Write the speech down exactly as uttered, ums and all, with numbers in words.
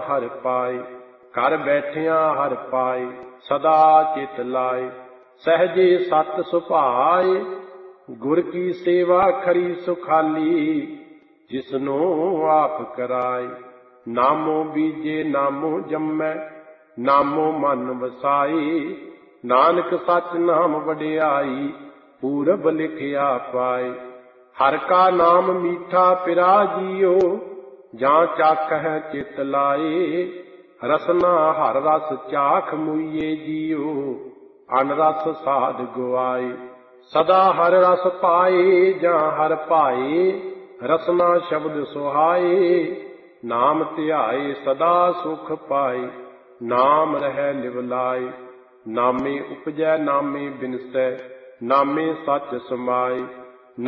हर पाए। कर बैठिया हर पाए सदा चित लाए। सहजे सत सुभाए गुर की सेवा खरी सुखाली। जिसनो आप कराए नामो बीजे नामो जम्मै नामो मन वसाए। नानक सच नाम वडियाई पूरब लिखिया पाए। हर का नाम मीठा पिरा जियो जां चाखै चित लाए। रसना हर रस चाख मुइये जियो अन रस साध गुआए। सदा हर रस पाए जां हर पाए रसना शब्द सुहाए। नाम ध्याए सदा सुख पाए नाम रहै लिवलाए। नामे उपजै नामे बिनसै नामे सच समाए।